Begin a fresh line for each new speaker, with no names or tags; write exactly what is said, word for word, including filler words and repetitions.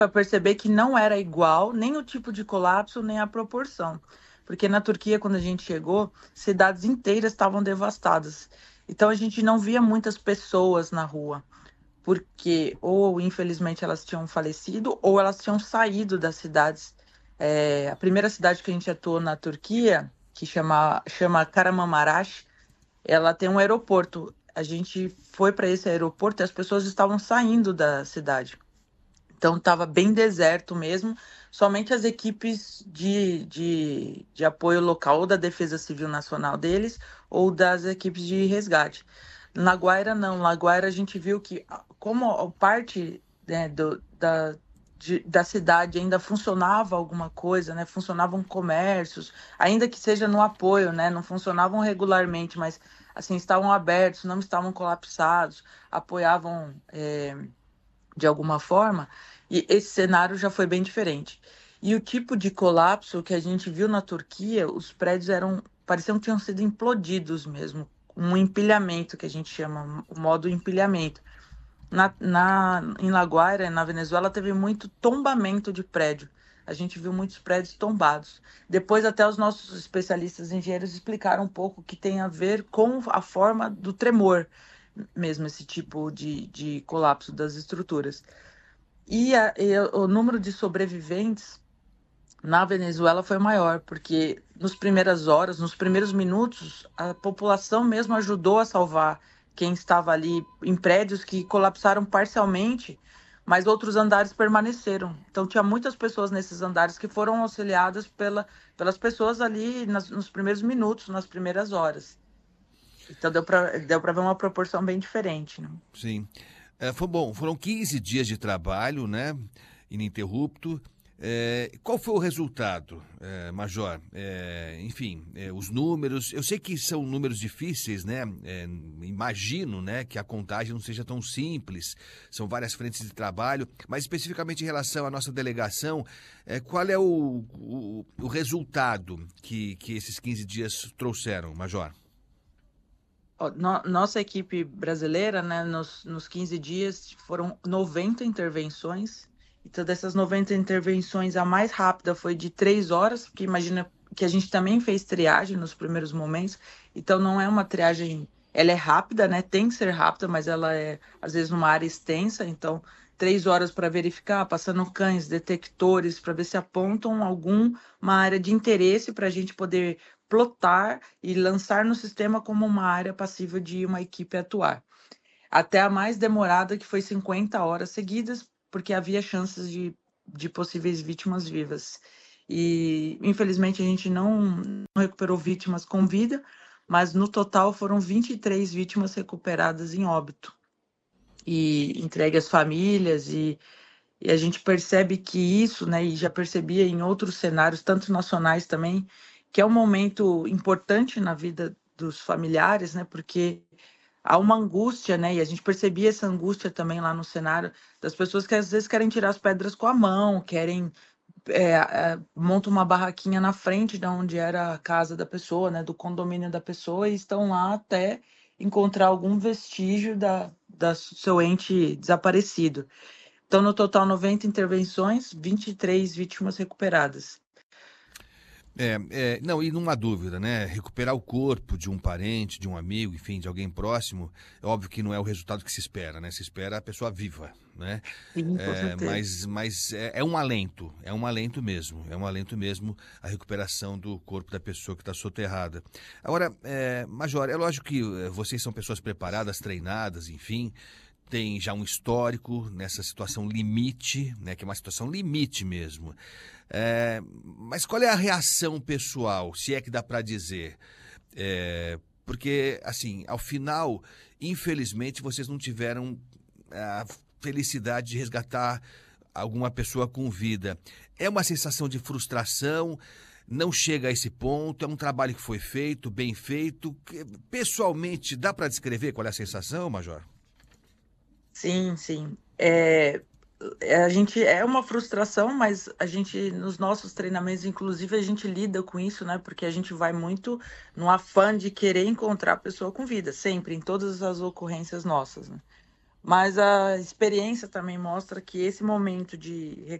para perceber que não era igual nem o tipo de colapso, nem a proporção. Porque na Turquia, quando a gente chegou, cidades inteiras estavam devastadas. Então a gente não via muitas pessoas na rua, porque ou infelizmente elas tinham falecido ou elas tinham saído das cidades. É, a primeira cidade que a gente atuou na Turquia, que chama, chama Kahramanmaraş, ela tem um aeroporto. A gente foi para esse aeroporto e as pessoas estavam saindo da cidade. Então estava bem deserto mesmo, somente as equipes de, de, de apoio local, ou da Defesa Civil Nacional deles, ou das equipes de resgate. Na Guaira, não. Na Guaira, a gente viu que, como a parte, né, do, da, de- da cidade ainda funcionava alguma coisa, né? Funcionavam comércios, ainda que seja no apoio, né? Não funcionavam regularmente, mas assim estavam abertos, não estavam colapsados, apoiavam. eh, de alguma forma, e esse cenário já foi bem diferente. E o tipo de colapso que a gente viu na Turquia, os prédios eram, pareciam que tinham sido implodidos mesmo, um empilhamento que a gente chama, o modo empilhamento. Na, na, em La Guaira, na Venezuela, teve muito tombamento de prédio. A gente viu muitos prédios tombados. Depois, até os nossos especialistas engenheiros explicaram um pouco que tem a ver com a forma do tremor, mesmo esse tipo de, de colapso das estruturas. E, a- e o número de sobreviventes na Venezuela foi maior, porque nos primeiras horas, nos primeiros minutos, a população mesmo ajudou a salvar quem estava ali em prédios que colapsaram parcialmente, mas outros andares permaneceram. Então tinha muitas pessoas nesses andares que foram auxiliadas pela, pelas pessoas ali nas- nos primeiros minutos, nas primeiras horas. Então deu para deu para ver uma proporção bem diferente, né?
Sim. É, foi bom, foram quinze dias de trabalho, né? Ininterrupto. É, qual foi o resultado, é, Major? É, enfim, é, os números. Eu sei que são números difíceis, né? É, imagino, né, que a contagem não seja tão simples. São várias frentes de trabalho, mas especificamente em relação à nossa delegação, é, qual é o, o, o resultado que, que esses quinze dias trouxeram, Major?
Ó, no- nossa equipe brasileira, né, nos, nos quinze dias, foram noventa intervenções. Então, dessas noventa intervenções, a mais rápida foi de três horas, porque imagina que a gente também fez triagem nos primeiros momentos. Então, não é uma triagem, ela é rápida, né? Tem que ser rápida, mas ela é, às vezes, numa área extensa. Então, três horas para verificar, passando cães, detectores, para ver se apontam alguma área de interesse para a gente poder plotar e lançar no sistema como uma área passível de uma equipe atuar. Até a mais demorada, que foi cinquenta horas seguidas, porque havia chances de, de possíveis vítimas vivas. E, infelizmente, a gente não, não recuperou vítimas com vida, mas no total foram vinte e três vítimas recuperadas em óbito e entregue às famílias e e a gente percebe que isso, né, e já percebia em outros cenários, tanto nacionais também, que é um momento importante na vida dos familiares, né, porque há uma angústia, né, e a gente percebia essa angústia também lá no cenário das pessoas que às vezes querem tirar as pedras com a mão, querem é, é, montam uma barraquinha na frente de onde era a casa da pessoa, né, do condomínio da pessoa, e estão lá até encontrar algum vestígio da, da seu ente desaparecido. Então, no total, noventa intervenções, vinte e três vítimas recuperadas.
É, é, não, e numa dúvida, né? Recuperar o corpo de um parente, de um amigo, enfim, de alguém próximo, é óbvio que não é o resultado que se espera, né? Se espera a pessoa viva, né?
Sim, com
É,
certeza.
mas mas é, é um alento, é um alento mesmo, é um alento mesmo a recuperação do corpo da pessoa que está soterrada. Agora, é, Major, é lógico que é, vocês são pessoas preparadas, treinadas, enfim, tem já um histórico nessa situação limite, né, que é uma situação limite mesmo. É, mas qual é a reação pessoal, se é que dá para dizer? É, porque, assim, ao final, infelizmente, vocês não tiveram a felicidade de resgatar alguma pessoa com vida. É uma sensação de frustração, não chega a esse ponto, é um trabalho que foi feito, bem feito. Pessoalmente, dá para descrever qual é a sensação, Major?
Sim, sim. É, é, a gente é uma frustração, mas a gente, nos nossos treinamentos, inclusive, a gente lida com isso, né? Porque a gente vai muito no afã de querer encontrar a pessoa com vida, sempre, em todas as ocorrências nossas, né? Mas a experiência também mostra que esse momento de